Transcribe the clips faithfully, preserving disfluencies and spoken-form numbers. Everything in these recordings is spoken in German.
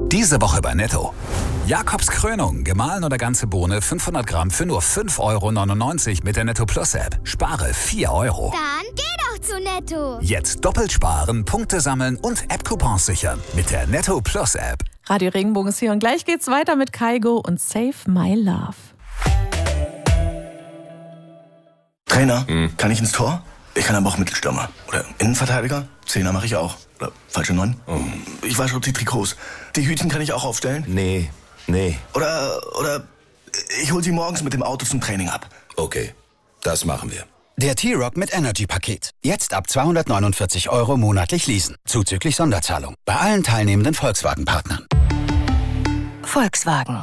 Diese Woche bei Netto. Jakobs Krönung, gemahlen oder ganze Bohne, fünfhundert Gramm für nur fünf Euro neunundneunzig mit der Netto Plus App. Spare vier Euro. Dann geh doch zu Netto. Jetzt doppelt sparen, Punkte sammeln und App-Coupons sichern mit der Netto Plus App. Radio Regenbogen ist hier und gleich geht's weiter mit Kaigo und Save My Love. Trainer, hm. kann ich ins Tor? Ich kann aber auch Mittelstürmer. Oder Innenverteidiger? Zehner mache ich auch. Oder falsche Neun? Oh. Ich wasche auch die Trikots. Die Hütchen kann ich auch aufstellen? Nee, nee. Oder, oder ich hol sie morgens mit dem Auto zum Training ab. Okay, das machen wir. Der T-Roc mit Energy-Paket. Jetzt ab zweihundertneunundvierzig Euro monatlich leasen. Zuzüglich Sonderzahlung. Bei allen teilnehmenden Volkswagen-Partnern. Volkswagen.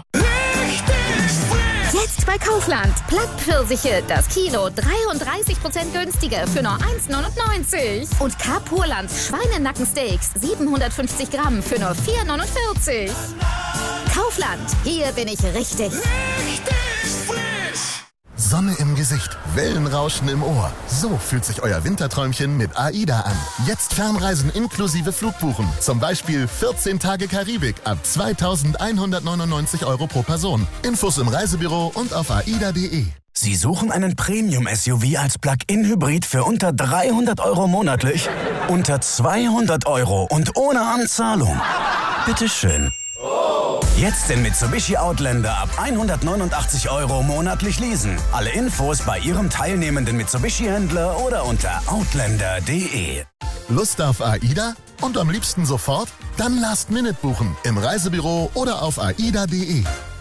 Jetzt bei Kaufland. Plattpfirsiche, das Kilo dreiunddreißig Prozent günstiger für nur eins neunundneunzig. Und Kapurland Schweinenackensteaks siebenhundertfünfzig Gramm für nur vier neunundvierzig. Kaufland, hier bin ich richtig. Richtig frisch. Sonne im Gesicht, Wellenrauschen im Ohr. So fühlt sich euer Winterträumchen mit AIDA an. Jetzt Fernreisen inklusive Flugbuchen. Zum Beispiel vierzehn Tage Karibik ab zweitausendeinhundertneunundneunzig Euro pro Person. Infos im Reisebüro und auf aida punkt de. Sie suchen einen Premium-S U V als Plug-in-Hybrid für unter dreihundert Euro monatlich? Unter zweihundert Euro und ohne Anzahlung? Bitteschön. Jetzt den Mitsubishi Outlander ab hundertneunundachtzig Euro monatlich leasen. Alle Infos bei Ihrem teilnehmenden Mitsubishi-Händler oder unter outlander punkt de. Lust auf AIDA? Und am liebsten sofort? Dann Last Minute buchen. Im Reisebüro oder auf aida punkt de.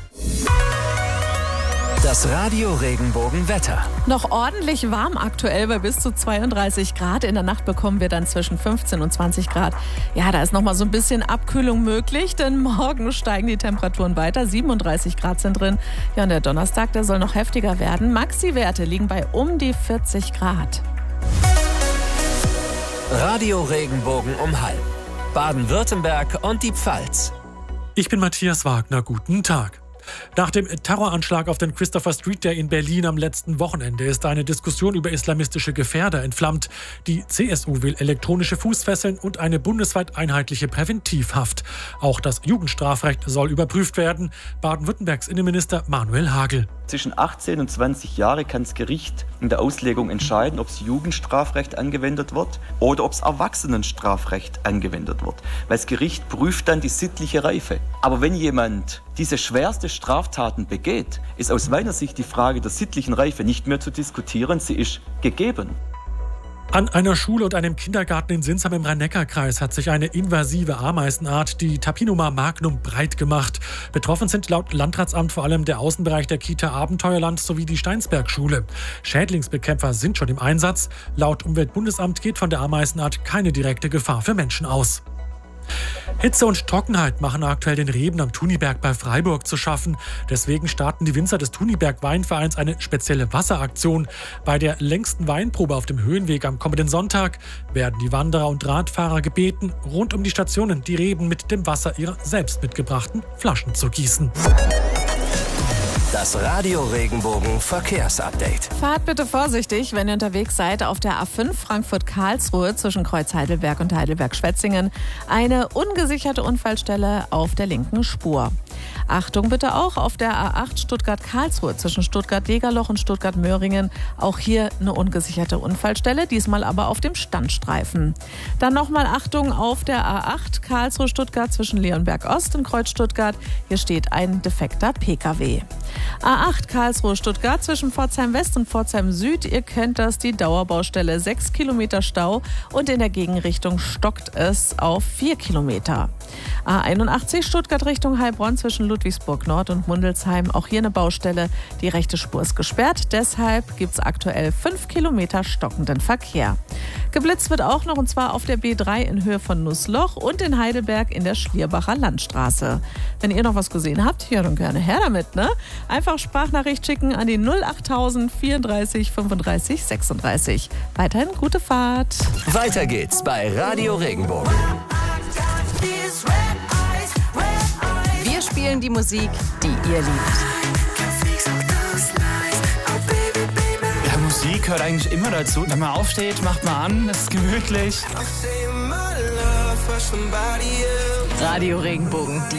Das Radio Regenbogen Wetter. Noch ordentlich warm aktuell bei bis zu zweiunddreißig Grad. In der Nacht bekommen wir dann zwischen fünfzehn und zwanzig Grad. Ja, da ist noch mal so ein bisschen Abkühlung möglich, denn morgen steigen die Temperaturen weiter. siebenunddreißig Grad sind drin. Ja, und der Donnerstag, der soll noch heftiger werden. Maxi-Werte liegen bei um die vierzig Grad. Radio Regenbogen um Halb. Baden-Württemberg und die Pfalz. Ich bin Matthias Wagner. Guten Tag. Nach dem Terroranschlag auf den Christopher Street Day in Berlin am letzten Wochenende ist eine Diskussion über islamistische Gefährder entflammt. Die C S U will elektronische Fußfesseln und eine bundesweit einheitliche Präventivhaft. Auch das Jugendstrafrecht soll überprüft werden. Baden-Württembergs Innenminister Manuel Hagel. Zwischen achtzehn und zwanzig Jahre kann das Gericht in der Auslegung entscheiden, ob das Jugendstrafrecht angewendet wird oder ob das Erwachsenenstrafrecht angewendet wird. Weil das Gericht prüft dann die sittliche Reife. Aber wenn jemand diese schwerste Straftaten begeht, ist aus meiner Sicht die Frage der sittlichen Reife nicht mehr zu diskutieren, sie ist gegeben. An einer Schule und einem Kindergarten in Sinsheim im Rhein-Neckar-Kreis hat sich eine invasive Ameisenart, die Tapinoma magnum, breit gemacht. Betroffen sind laut Landratsamt vor allem der Außenbereich der Kita Abenteuerland sowie die Steinsberg-Schule. Schädlingsbekämpfer sind schon im Einsatz. Laut Umweltbundesamt geht von der Ameisenart keine direkte Gefahr für Menschen aus. Hitze und Trockenheit machen aktuell den Reben am Thuniberg bei Freiburg zu schaffen. Deswegen starten die Winzer des Thuniberg Weinvereins eine spezielle Wasseraktion. Bei der längsten Weinprobe auf dem Höhenweg am kommenden Sonntag werden die Wanderer und Radfahrer gebeten, rund um die Stationen die Reben mit dem Wasser ihrer selbst mitgebrachten Flaschen zu gießen. Das Radio Regenbogen Verkehrsupdate. Fahrt bitte vorsichtig, wenn ihr unterwegs seid auf der A fünf Frankfurt-Karlsruhe zwischen Kreuz Heidelberg und Heidelberg-Schwetzingen. Eine ungesicherte Unfallstelle auf der linken Spur. Achtung bitte auch auf der A acht Stuttgart-Karlsruhe zwischen Stuttgart-Degerloch und Stuttgart-Möhringen. Auch hier eine ungesicherte Unfallstelle, diesmal aber auf dem Standstreifen. Dann nochmal Achtung auf der A acht Karlsruhe-Stuttgart zwischen Leonberg-Ost und Kreuz-Stuttgart. Hier steht ein defekter P K W. A acht Karlsruhe-Stuttgart zwischen Pforzheim-West und Pforzheim-Süd. Ihr kennt das, die Dauerbaustelle. Sechs Kilometer Stau und in der Gegenrichtung stockt es auf vier Kilometer. A einundachtzig Stuttgart Richtung Heilbronn zwischen Ludwigsburg Nord und Mundelsheim. Auch hier eine Baustelle. Die rechte Spur ist gesperrt. Deshalb gibt es aktuell fünf Kilometer stockenden Verkehr. Geblitzt wird auch noch, und zwar auf der B drei in Höhe von Nussloch und in Heidelberg in der Schlierbacher Landstraße. Wenn ihr noch was gesehen habt, ja, dann gerne her damit, ne? Einfach Sprachnachricht schicken an die null achttausend vierunddreißig fünfunddreißig sechsunddreißig. Weiterhin gute Fahrt. Weiter geht's bei Radio Regenbogen. Wir spielen die Musik, die ihr liebt. Ja, Musik hört eigentlich immer dazu. Wenn man aufsteht, macht man an, es ist gemütlich. Radio Regenbogen.